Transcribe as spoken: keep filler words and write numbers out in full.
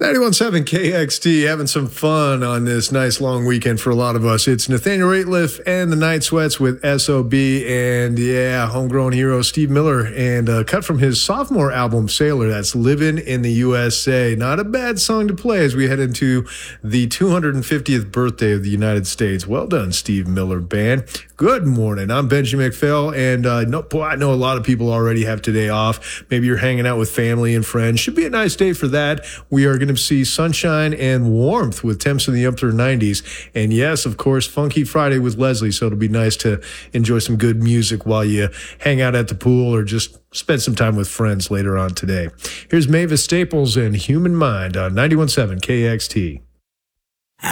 ninety-one point seven K X T, having some fun on this nice long weekend for a lot of us. It's Nathaniel Rateliff and the Night Sweats with S O B, and yeah, homegrown hero Steve Miller, and uh, cut from his sophomore album Sailor. That's Living in the U S A. Not a bad song to play as we head into the two hundred fiftieth birthday of the United States. Well done, Steve Miller Band. Good morning. I'm Benjamin McPhail, and uh, no, boy, I know a lot of people already have today off. Maybe you're hanging out with family and friends. Should be a nice day for that. We are going to see sunshine and warmth with temps in the upper nineties. And yes, of course, Funky Friday with Leslie, so it'll be nice to enjoy some good music while you hang out at the pool or just spend some time with friends later on today. Here's Mavis Staples and Human Mind on ninety-one point seven K X T.